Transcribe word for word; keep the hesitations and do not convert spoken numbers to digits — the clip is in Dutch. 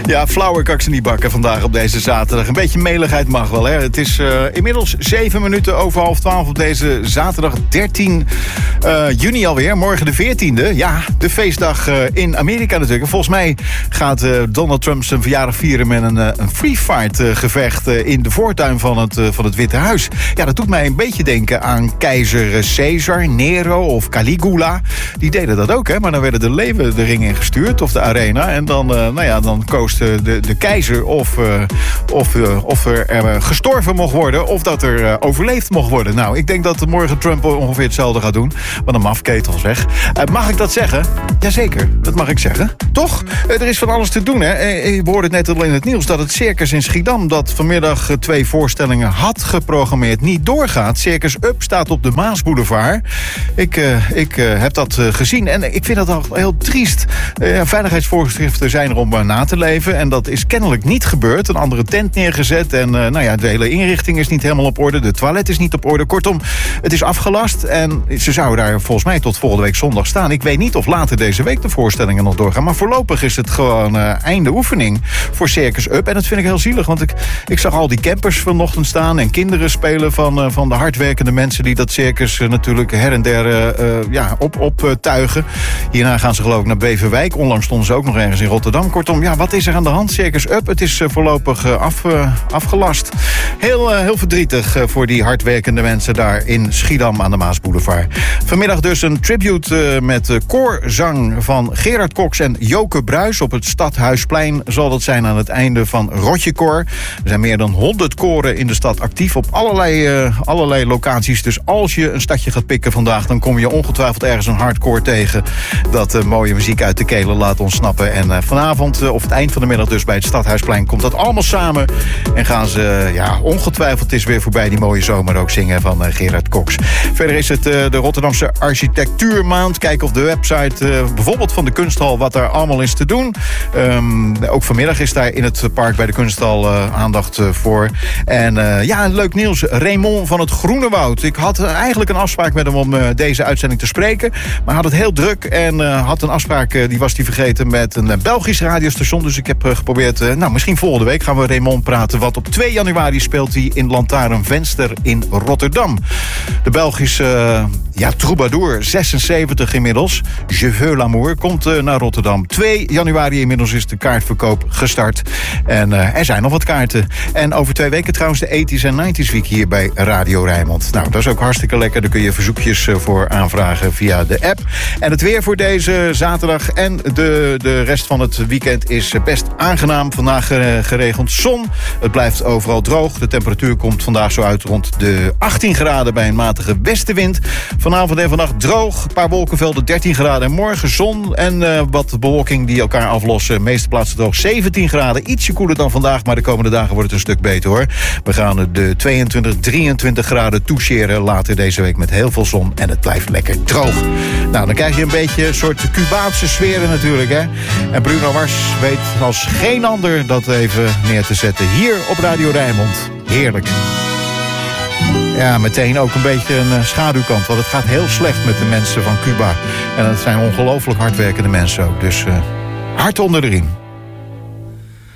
Ja, flauwer kan ik ze niet bakken vandaag op deze zaterdag. Een beetje meligheid mag wel, hè. Het is uh, inmiddels zeven minuten over half twaalf op deze zaterdag dertien uh, juni alweer. Morgen de veertiende. Ja, de feestdag uh, in Amerika natuurlijk. Volgens mij gaat uh, Donald Trump zijn verjaardag vieren met een, uh, een free fight uh, gevecht uh, in de voortuin van het, uh, van het Witte Huis. Ja, dat doet mij een beetje denken aan keizer Caesar, Nero of Caligula. Die deden dat ook, hè. Maar dan werden de leeuwen de ring ingestuurd of de arena. En dan, uh, nou ja, dan koos de, de, de keizer of, uh, of, uh, of er uh, gestorven mocht worden of dat er uh, overleefd mocht worden. Nou, ik denk dat morgen Trump ongeveer hetzelfde gaat doen. Wat een mafketel zeg. Uh, mag ik dat zeggen? Jazeker, dat mag ik zeggen. Toch? Uh, er is van alles te doen, hè. Uh, je hoorde het net al in het nieuws dat het circus in Schiedam, dat vanmiddag uh, twee voorstellingen had geprogrammeerd, niet doorgaat. Circus Up staat op de Maasboulevard. Ik, uh, ik uh, heb dat uh, gezien en ik vind dat al heel triest. Uh, veiligheidsvoorschriften zijn er om uh, na te leven en dat is kennelijk niet gebeurd. Een andere tent neergezet en uh, nou ja, de hele inrichting is niet helemaal op orde. De toilet is niet op orde. Kortom, het is afgelast en ze zouden daar volgens mij tot volgende week zondag staan. Ik weet niet of later deze week de voorstellingen nog doorgaan, maar voorlopig is het gewoon uh, einde oefening voor Circus Up. En dat vind ik heel zielig, want ik, ik zag al die campers vanochtend staan en kinderen spelen van, uh, van de hardwerkende mensen die dat circus uh, natuurlijk her en der uh, uh, ja, op, optuigen. Uh, Hierna gaan ze geloof ik naar Beverwijk. Onlangs stonden ze ook nog ergens in Rotterdam. Kortom, ja, wat is er aan de hand? Circus Up, het is uh, voorlopig uh, af, uh, afgelast. Heel, uh, heel verdrietig uh, voor die hardwerkende mensen daar in Schiedam aan de Maasboulevard. Vanmiddag dus een tribute uh, met uh, koorzang van Gerard Cox en Joke Bruis op het Stadhuisplein zal dat zijn aan het einde van Rotjekoor. Er zijn meer dan honderd koren in de stad actief op allerlei, uh, allerlei locaties. Dus als je een stadje gaat pikken vandaag, dan kom je ongetwijfeld ergens een hardcore tegen dat uh, mooie muziek uit de kelen laat ontsnappen. En uh, vanavond, uh, of het eind van de middag dus bij het Stadhuisplein, komt dat allemaal samen. En gaan ze, uh, ja, ongetwijfeld, het is weer voorbij die mooie zomer ook zingen van uh, Gerard Cox. Verder is het uh, de Rotterdamse Architectuurmaand. Kijk op de website uh, bijvoorbeeld van de Kunsthal wat daar allemaal is te doen. Um, ook vanmiddag is daar in het park bij de Kunsthal uh, aandacht uh, voor. En uh, ja, leuk nieuws. Raymond van het Groene Woud. Ik had uh, eigenlijk een afspraak met hem om uh, deze uitzending te spreken. Maar had het heel druk en uh, had een afspraak, uh, die was die vergeten met een uh, Belgisch radiostation. Dus ik heb uh, geprobeerd, uh, nou misschien volgende week gaan we Raymond praten. Want op twee januari speelt hij in Lantaarnvenster in Rotterdam. De Belgische uh, ja, troubadour, zesenzeventig inmiddels. Je veux l'amour, komt uh, naar Rotterdam. twee januari inmiddels is de kaartverkoop gestart. En uh, er zijn nog wat kaarten. En over twee weken trouwens de eighties en nineties week hier bij Radio Rijnmond. Nou, dat is ook hartstikke lekker. Daar kun je verzoekjes uh, voor aanvragen via de app. En het weer voor deze zaterdag en de, de rest van het weekend is best aangenaam. Vandaag uh, geregeld zon. Het blijft overal droog. De temperatuur komt vandaag zo uit rond de achttien graden bij een matige westenwind. Vanavond en vannacht droog. Een paar wolkenvelden, dertien graden. En morgen zon en uh, wat bewolking die elkaar aflossen. De meeste plaatsen droog, zeventien graden. Ietsje koeler dan vandaag, maar de komende dagen wordt het een stuk beter hoor. We gaan de tweeëntwintig, drieëntwintig graden toucheren later deze week met heel veel zon. En het blijft lekker droog. Nou, dan krijg je een beetje een soort Cubaanse sferen natuurlijk, hè. En Bruno Mars weet als geen ander dat even neer te zetten. Hier op Radio Rijnmond. Heerlijk. Ja, meteen ook een beetje een schaduwkant. Want het gaat heel slecht met de mensen van Cuba. En het zijn ongelooflijk hardwerkende mensen ook. Dus uh, hard onder de riem.